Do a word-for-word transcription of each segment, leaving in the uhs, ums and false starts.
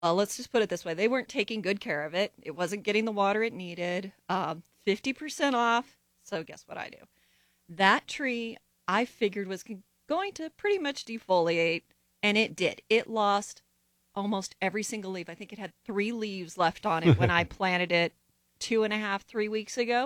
Uh, let's just put it this way. They weren't taking good care of it. It wasn't getting the water it needed. Um, fifty percent off. So guess what I do? That tree I figured was going to pretty much defoliate, and it did. It lost almost every single leaf. I think it had three leaves left on it when I planted it two and a half, three weeks ago.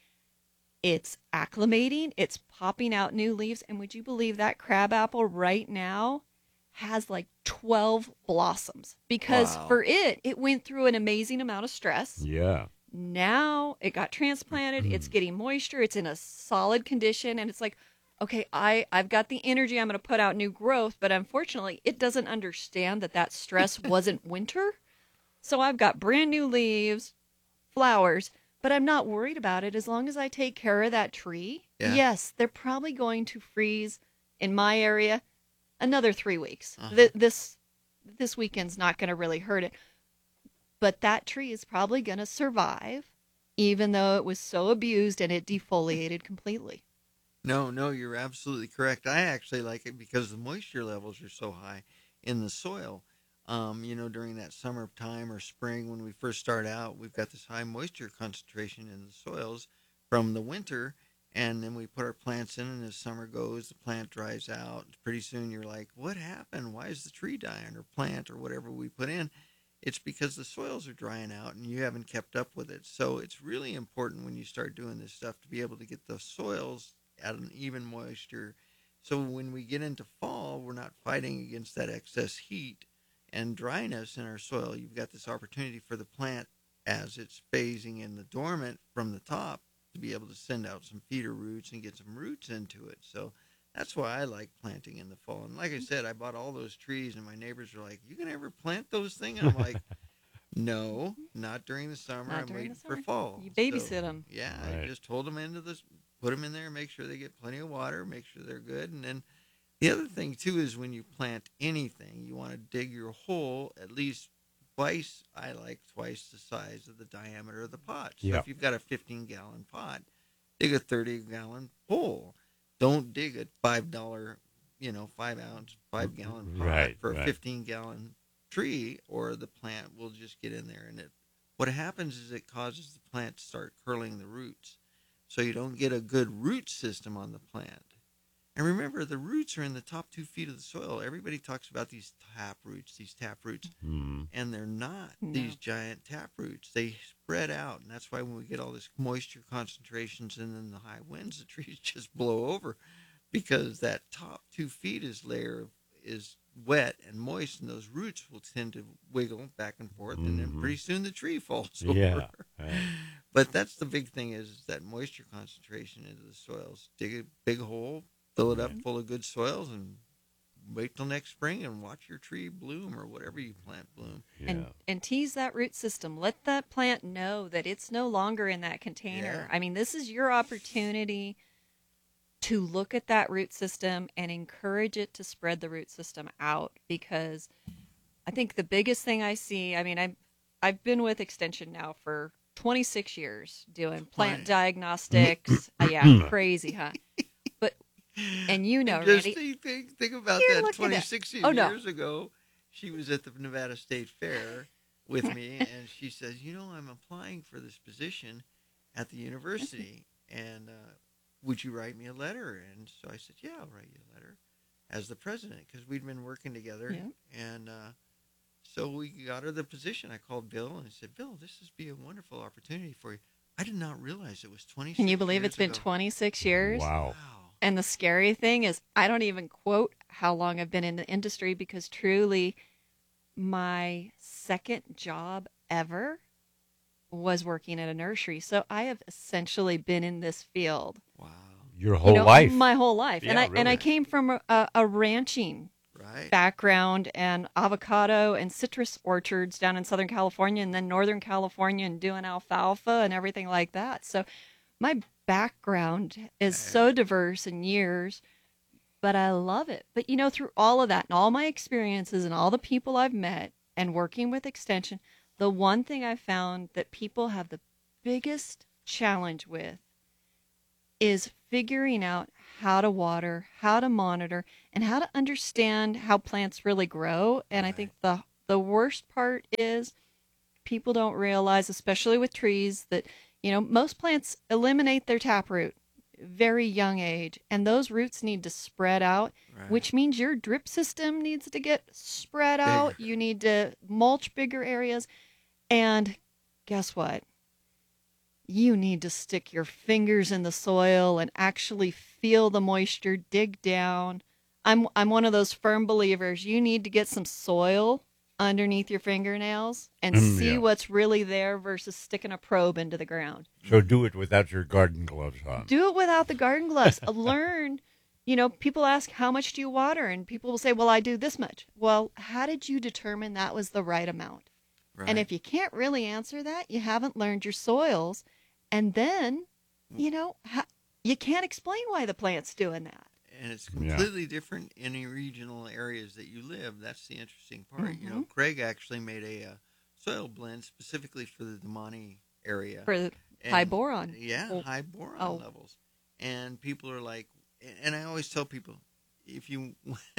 It's acclimating, it's popping out new leaves. And would you believe that crabapple right now has like twelve blossoms? Because Wow. for it, it went through an amazing amount of stress. Yeah. Now it got transplanted, it's getting moisture, it's in a solid condition, and it's like, okay, I, I've got the energy, I'm going to put out new growth, but unfortunately, it doesn't understand that that stress wasn't winter. So I've got brand new leaves, flowers, but I'm not worried about it as long as I take care of that tree. Yeah. Yes, they're probably going to freeze in my area another three weeks. Uh-huh. Th- this this weekend's not going to really hurt it, but that tree is probably going to survive, even though it was so abused and it defoliated completely. No, no, you're absolutely correct. I actually like it because the moisture levels are so high in the soil. Um, you know, during that summertime or spring when we first start out, we've got this high moisture concentration in the soils from the winter, and then we put our plants in, and as summer goes, the plant dries out. Pretty soon you're like, what happened? Why is the tree dying or plant or whatever we put in? It's because the soils are drying out and you haven't kept up with it. So it's really important when you start doing this stuff to be able to get the soils at an even moisture. So when we get into fall, we're not fighting against that excess heat and dryness in our soil. You've got this opportunity for the plant as it's phasing in the dormant from the top to be able to send out some feeder roots and get some roots into it. So that's why I like planting in the fall. And like I said, I bought all those trees, and my neighbors were like, you can ever plant those things? And I'm like, no, not during the summer. Not I'm during waiting the for summer. fall. You So, babysit them. yeah, Right. I just hold them into this, put them in there, make sure they get plenty of water, make sure they're good. And then the other thing, too, is when you plant anything, you want to dig your hole at least twice. I like twice the size of the diameter of the pot. So Yeah. if you've got a fifteen gallon pot, dig a thirty gallon hole. Don't dig a five dollar, you know, five ounce, five gallon pot Right, for a right. fifteen gallon tree, or the plant will just get in there. And it, what happens is it causes the plant to start curling the roots. So you don't get a good root system on the plant. And remember, the roots are in the top two feet of the soil. Everybody talks about these tap roots, these tap roots, Mm. and they're not No. these giant tap roots. They spread out, and that's why when we get all this moisture concentrations and then the high winds, the trees just blow over because that top two feet is layer is wet and moist, and those roots will tend to wiggle back and forth, and then Mhm. pretty soon the tree falls Yeah. over. Right. But that's the big thing is that moisture concentration into the soils. Dig a big hole, fill it up Right. full of good soils, and wait till next spring and watch your tree bloom or whatever you plant bloom. Yeah. and and tease that root system. Let that plant know that it's no longer in that container. Yeah. I mean, this is your opportunity to look at that root system and encourage it to spread the root system out, because I think the biggest thing I see, I mean, I've I've been with Extension now for twenty-six years doing plant Right. diagnostics. Uh, yeah, crazy, huh? But and you know, And just Randy, think, think, think about You're that looking at- twenty-six Oh, no. years ago. She was at the Nevada State Fair with me, and she says, you know, I'm applying for this position at the university, and uh, would you write me a letter? And so I said, yeah, I'll write you a letter as the president, because we'd been working together. Yeah. And uh, so we got her the position. I called Bill, and I said, Bill, this would be a wonderful opportunity for you. I did not realize it was twenty-six can you believe years it's been ago. twenty-six years? Wow. Wow. And the scary thing is, I don't even quote how long I've been in the industry, because truly, my second job ever was working at a nursery. So I have essentially been in this field, Wow. Your whole you know, life. my whole life. and Yeah, I and I really. came from a, a, a ranching Right. background and avocado and citrus orchards down in Southern California, and then Northern California, and doing alfalfa and everything like that. So my background is so diverse in years, but I love it. But you know, through all of that and all my experiences and all the people I've met and working with Extension, the one thing I found that people have the biggest challenge with is figuring out how to water, how to monitor, and how to understand how plants really grow. And I think the The worst part is people don't realize, especially with trees, that, you know, most plants eliminate their taproot very young age, and those roots need to spread out, Right. which means your drip system needs to get spread out. Bigger. You need to mulch bigger areas. And guess what? You need to stick your fingers in the soil and actually feel the moisture, dig down. I'm I'm one of those firm believers. You need to get some soil underneath your fingernails and Mm, see yeah. what's really there versus sticking a probe into the ground. So do it without your garden gloves on. Do it without the garden gloves. Learn, you know, people ask, how much do you water? And people will say, well, I do this much. Well, how did you determine that was the right amount? Right. And if you can't really answer that, you haven't learned your soils. And then, you know, ha- you can't explain why the plant's doing that. And it's Yeah. completely different in the regional areas that you live. That's the interesting part. You know, Mhm. Craig actually made a uh, soil blend specifically for the Damani area. For the And- high boron. Yeah, Well, high boron oh. levels. And people are like, and I always tell people, if you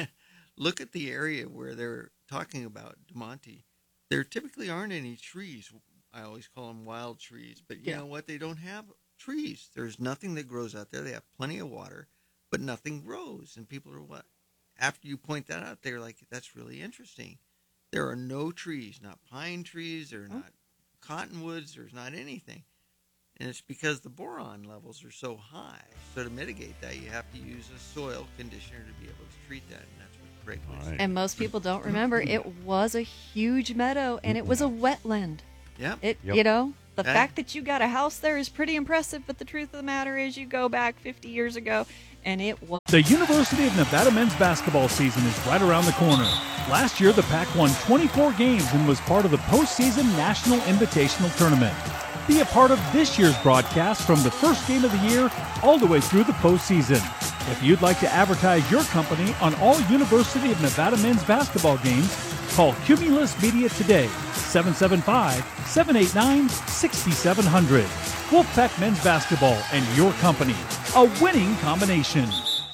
look at the area where they're talking about Damonte, there typically aren't any trees. I always call them wild trees, but you Yeah. know what? They don't have trees. There's nothing that grows out there. They have plenty of water, but nothing grows. And people are what? After you point that out, they're like, that's really interesting. There are no trees, not pine trees, there are Oh. not cottonwoods, there's not anything. And it's because the boron levels are so high. So to mitigate that, you have to use a soil conditioner to be able to treat that. And that's what Craig was. All right. And most people don't remember it was a huge meadow and it was a wetland. Yep. It, Yep. you know, the Okay. fact that you got a house there is pretty impressive, but the truth of the matter is you go back fifty years ago and it was. The University of Nevada men's basketball season is right around the corner. Last year, the Pac won twenty-four games and was part of the postseason National Invitational Tournament. Be a part of this year's broadcast from the first game of the year all the way through the postseason. If you'd like to advertise your company on all University of Nevada men's basketball games, call Cumulus Media today, seven seven five, seven eight nine, six seven zero zero. Wolfpack Men's Basketball and your company, a winning combination.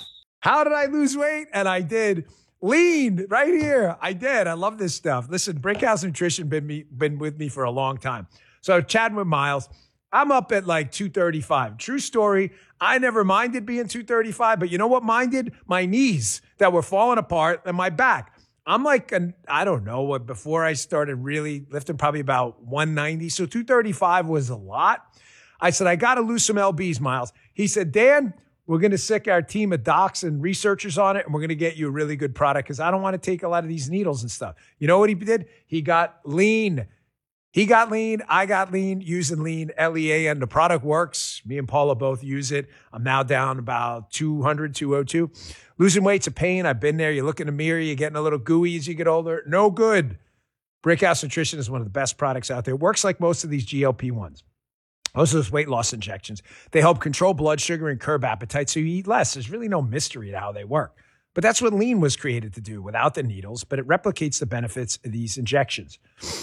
How did I lose weight? And I did. Lean right here. I did. I love this stuff. Listen, Brickhouse Nutrition been me been with me for a long time. So chatting with Miles, I'm up at like two thirty-five. True story. I never minded being two thirty-five, but you know what minded? My knees that were falling apart and my back. I'm like, an, I don't know what, before I started really lifting, probably about one ninety. So two thirty-five was a lot. I said, I got to lose some L Bs, Miles. He said, Dan, we're going to sick our team of docs and researchers on it, and we're going to get you a really good product because I don't want to take a lot of these needles and stuff. You know what he did? He got lean. He got lean. I got lean using lean, L E A N. The product works. Me and Paula both use it. I'm now down about two hundred, two oh two. Losing weight's a pain. I've been there. You look in the mirror, you're getting a little gooey as you get older. No good. Brickhouse Nutrition is one of the best products out there. It works like most of these G L P ones. Most of those weight loss injections. They help control blood sugar and curb appetite so you eat less. There's really no mystery to how they work. But that's what lean was created to do without the needles, but it replicates the benefits of these injections.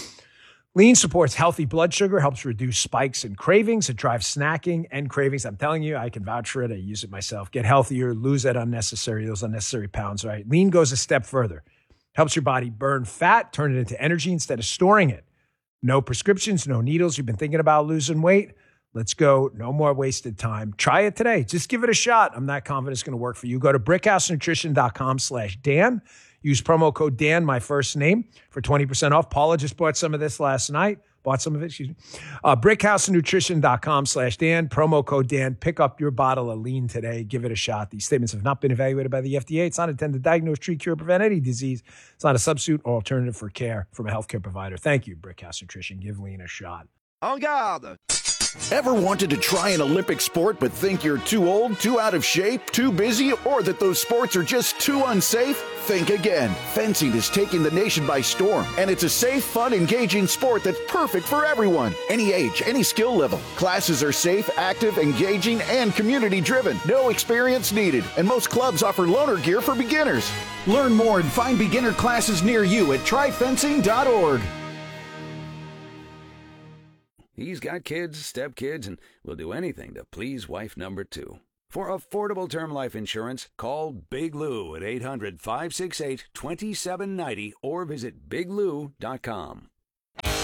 Lean supports healthy blood sugar, helps reduce spikes and cravings. It drives snacking and cravings. I'm telling you, I can vouch for it. I use it myself. Get healthier, lose that unnecessary, those unnecessary pounds, right? Lean goes a step further. Helps your body burn fat, turn it into energy instead of storing it. No prescriptions, no needles. You've been thinking about losing weight? Let's go. No more wasted time. Try it today. Just give it a shot. I'm not confident it's going to work for you. Go to brickhousenutrition.com slash Dan. Use promo code Dan, my first name, for twenty percent off. Paula just bought some of this last night. Bought some of it, excuse me. Uh, brickhousenutrition.com slash Dan. Promo code Dan. Pick up your bottle of lean today. Give it a shot. These statements have not been evaluated by the F D A. It's not intended to diagnose, treat, cure, prevent any disease. It's not a substitute or alternative for care from a healthcare provider. Thank you, Brickhouse Nutrition. Give lean a shot. En garde! Ever wanted to try an Olympic sport but think you're too old, too out of shape, too busy, or that those sports are just too unsafe? Think again. Fencing is taking the nation by storm, and it's a safe, fun, engaging sport that's perfect for everyone. Any age, any skill level. Classes are safe, active, engaging, and community-driven. No experience needed, and most clubs offer loaner gear for beginners. Learn more and find beginner classes near you at try fencing dot org. He's got kids, stepkids, and will do anything to please wife number two. For affordable term life insurance, call Big Lou at eight hundred, five six eight, two seven nine zero or visit big lou dot com.